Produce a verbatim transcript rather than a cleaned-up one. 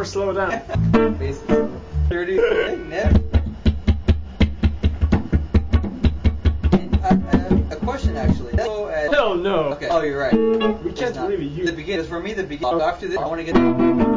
never slow down. thirty. Never. I have a question actually. So, uh, Hell no. Okay. Oh, you're right. We can't It's not. really use The beginning. For me, the beginning. After this, I want to get.